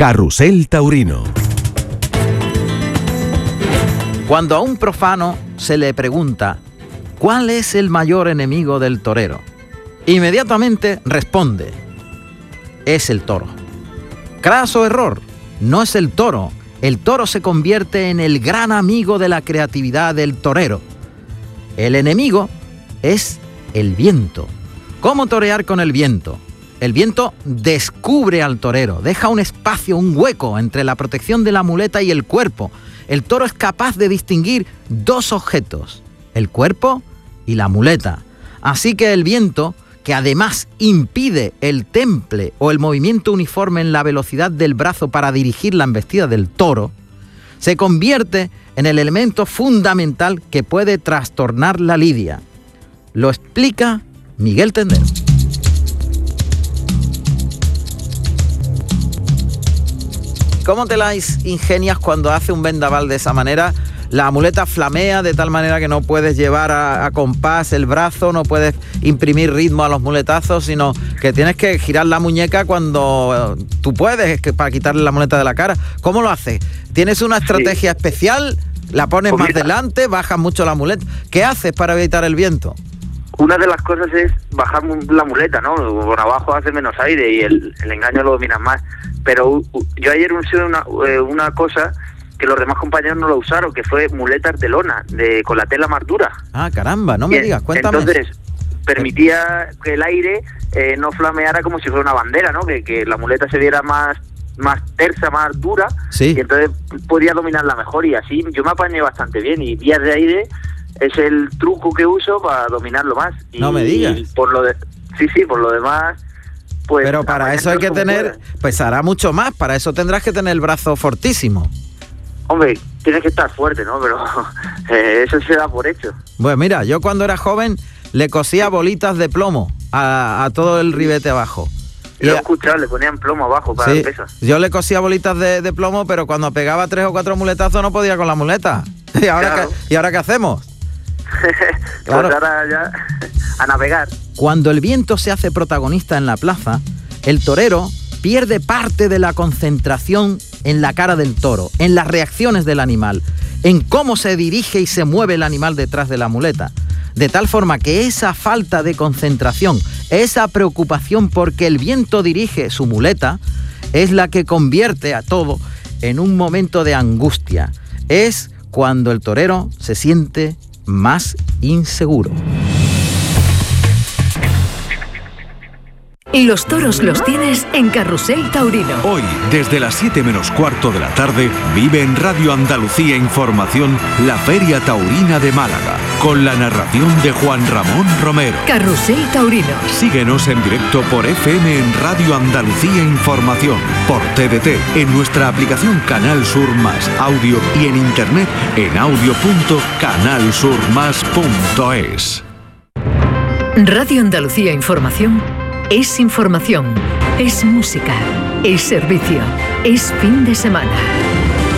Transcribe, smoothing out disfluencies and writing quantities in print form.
Carrusel Taurino. Cuando a un profano se le pregunta ¿cuál es el mayor enemigo del torero?, inmediatamente responde: es el toro. Craso error, no es el toro. El toro se convierte en el gran amigo de la creatividad del torero. El enemigo es el viento. ¿Cómo torear con el viento? El viento descubre al torero, deja un espacio, un hueco entre la protección de la muleta y el cuerpo. El toro es capaz de distinguir dos objetos, el cuerpo y la muleta. Así que el viento, que además impide el temple o el movimiento uniforme en la velocidad del brazo para dirigir la embestida del toro, se convierte en el elemento fundamental que puede trastornar la lidia. Lo explica Miguel Tendero. ¿Cómo te las ingenias cuando hace un vendaval de esa manera? La muleta flamea de tal manera que no puedes llevar a compás el brazo, no puedes imprimir ritmo a los muletazos, sino que tienes que girar la muñeca cuando tú puedes, para quitarle la muleta de la cara. ¿Cómo lo haces? ¿Tienes una estrategia especial? ¿La pones más delante? ¿Bajas mucho la muleta? ¿Qué haces para evitar el viento? Una de las cosas es bajar la muleta, ¿no? Por abajo hace menos aire y el engaño lo dominas más. Pero yo ayer usé una cosa que los demás compañeros no lo usaron, que fue muletas de lona, con la tela más dura. Ah, caramba, no me digas, cuéntame. Entonces, permitía que el aire no flameara como si fuera una bandera, ¿no? Que la muleta se viera más tersa, más dura, sí. Y entonces podía dominarla mejor, y así yo me apañé bastante bien, y vías de aire es el truco que uso para dominarlo más. Y, no me digas. Por lo demás... Pues, pero para eso hay que tener, pesará mucho más, para eso tendrás que tener el brazo fortísimo. Hombre, tienes que estar fuerte, ¿no? Pero eso se da por hecho. Bueno, mira, yo cuando era joven le cosía bolitas de plomo a todo el ribete abajo. Lo he escuchado, le ponían plomo abajo para el peso. Yo le cosía bolitas de plomo, pero cuando pegaba 3 o 4 muletazos no podía con la muleta. ¿Y ahora qué hacemos? Claro. Pues ahora ya a navegar. Cuando el viento se hace protagonista en la plaza, el torero pierde parte de la concentración en la cara del toro, en las reacciones del animal, en cómo se dirige y se mueve el animal detrás de la muleta. De tal forma que esa falta de concentración, esa preocupación porque el viento dirige su muleta, es la que convierte a todo en un momento de angustia. Es cuando el torero se siente más inseguro. Los toros los tienes en Carrusel Taurino. Hoy, desde las 7 menos cuarto de la tarde, vive en Radio Andalucía Información la Feria Taurina de Málaga, con la narración de Juan Ramón Romero. Carrusel Taurino. Síguenos en directo por FM en Radio Andalucía Información, por TDT, en nuestra aplicación Canal Sur Más Audio y en internet en audio.canalsurmas.es. Radio Andalucía Información es información, es música, es servicio, es fin de semana.